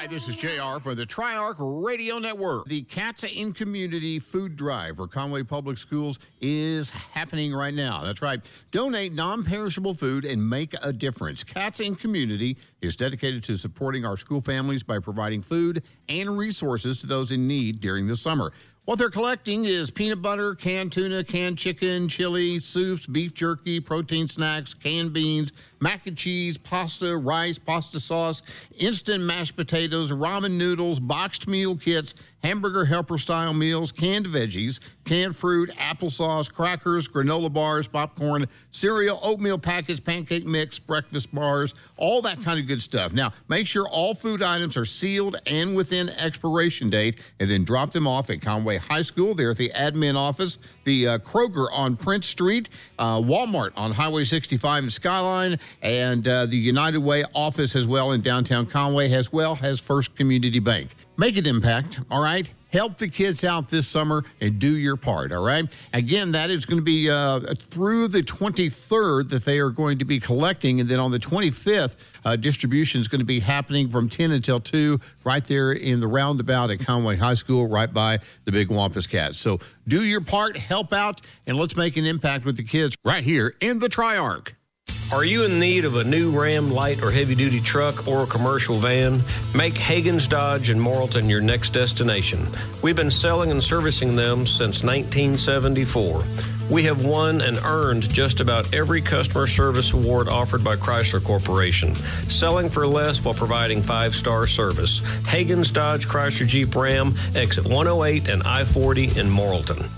Hi, this is JR for the Triarch Radio Network. The Cats in Community Food Drive for Conway Public Schools is happening right now. That's right. Donate non-perishable food and make a difference. Cats in Community is dedicated to supporting our school families by providing food and resources to those in need during the summer. What they're collecting is peanut butter, canned tuna, canned chicken, chili, soups, beef jerky, protein snacks, canned beans, mac and cheese, pasta, rice, pasta sauce, instant mashed potatoes, ramen noodles, boxed meal kits, hamburger helper-style meals, canned veggies, canned fruit, applesauce, crackers, granola bars, popcorn, cereal, oatmeal packets, pancake mix, breakfast bars, all that kind of good stuff. Now, make sure all food items are sealed and within expiration date, and then drop them off at Conway High School. They're at the admin office, the Kroger on Prince Street, Walmart on Highway 65 in Skyline, and the United Way office as well in downtown Conway, as well as First Community Bank. Make an impact, all right? Help the kids out this summer and do your part, all right? Again, that is going to be through the 23rd that they are going to be collecting, and then on the 25th, distribution is going to be happening from 10 until 2 right there in the roundabout at Conway High School right by the Big Wampus Cats. So do your part, help out, and let's make an impact with the kids right here in the Triarch. Are you in need of a new Ram light or heavy-duty truck or a commercial van? Make Hagen's Dodge in Morrilton your next destination. We've been selling and servicing them since 1974. We have won and earned just about every customer service award offered by Chrysler Corporation, selling for less while providing 5-star service. Hagen's Dodge Chrysler Jeep Ram, exit 108 and I-40 in Morrilton.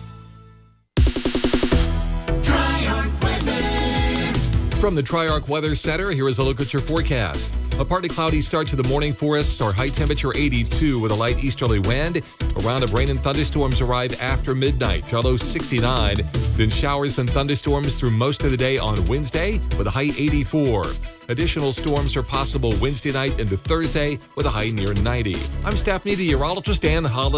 From the Triarch Weather Center, here is a look at your forecast. A partly cloudy start to the morning for us. Our high temperature 82 with a light easterly wind. A round of rain and thunderstorms arrive after midnight. Our low 69. Then showers and thunderstorms through most of the day on Wednesday with a high 84. Additional storms are possible Wednesday night into Thursday with a high near 90. I'm staff meteorologist Dan Holland.